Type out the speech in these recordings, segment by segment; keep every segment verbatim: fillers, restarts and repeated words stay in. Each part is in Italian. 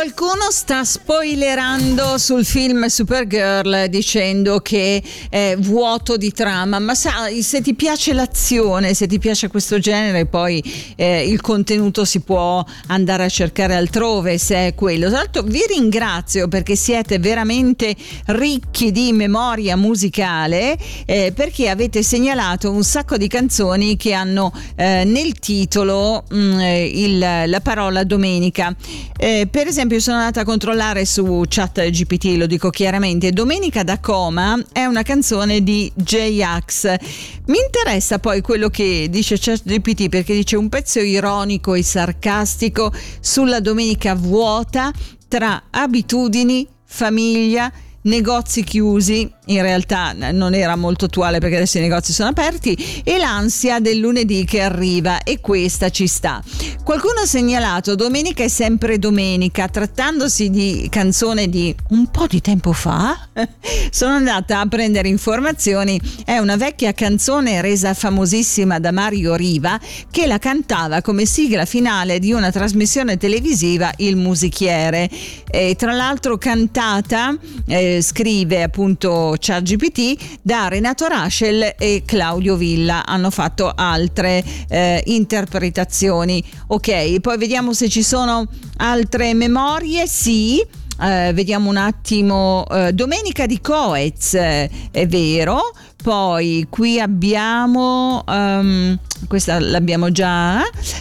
Qualcuno sta spoilerando sul film Supergirl dicendo che è vuoto di trama, ma sai, se ti piace l'azione, se ti piace questo genere, poi eh, il contenuto si può andare a cercare altrove, se è quello. Tra l'altro vi ringrazio perché siete veramente ricchi di memoria musicale, eh, perché avete segnalato un sacco di canzoni che hanno eh, nel titolo mh, il, la parola domenica. Eh, per esempio sono andata a controllare su ChatGPT, lo dico chiaramente, Domenica da coma è una canzone di J-Ax. Mi interessa poi quello che dice ChatGPT, perché dice un pezzo ironico e sarcastico sulla domenica vuota tra abitudini, famiglia, negozi chiusi, in realtà non era molto attuale perché adesso i negozi sono aperti, e l'ansia del lunedì che arriva, e questa ci sta. Qualcuno ha segnalato Domenica è sempre domenica, trattandosi di canzone di un po' di tempo fa. Sono andata a prendere informazioni, è una vecchia canzone resa famosissima da Mario Riva, che la cantava come sigla finale di una trasmissione televisiva, Il Musichiere, e tra l'altro cantata eh, scrive appunto ChatGPT da Renato Rascel e Claudio Villa. Hanno fatto altre eh, interpretazioni. Ok, poi vediamo se ci sono altre memorie. Sì, eh, vediamo un attimo. eh, Domenica di Coez, eh, è vero. Poi qui abbiamo um, questa l'abbiamo già,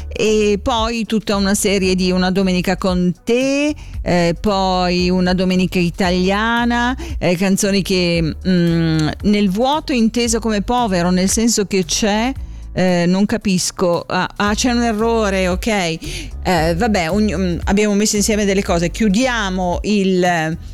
e poi tutta una serie di Una domenica con te, eh, poi Una domenica italiana, eh, canzoni che mh, nel vuoto inteso come povero, nel senso che c'è Eh, non capisco, ah, ah c'è un errore, ok, eh, vabbè, ogni, abbiamo messo insieme delle cose. Chiudiamo il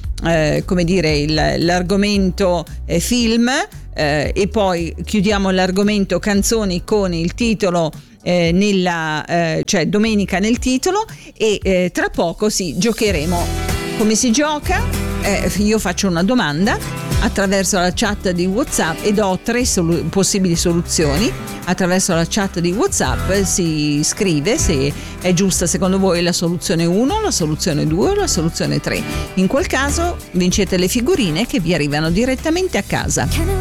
eh, come dire il, l'argomento eh, film, eh, e poi chiudiamo l'argomento canzoni con il titolo eh, nella eh, cioè domenica nel titolo, e eh, tra poco sì, giocheremo. Come si gioca? Eh, io faccio una domanda attraverso la chat di WhatsApp e do tre solu- possibili soluzioni. Attraverso la chat di WhatsApp si scrive se è giusta secondo voi la soluzione uno, la soluzione due o la soluzione tre. In quel caso vincete le figurine che vi arrivano direttamente a casa.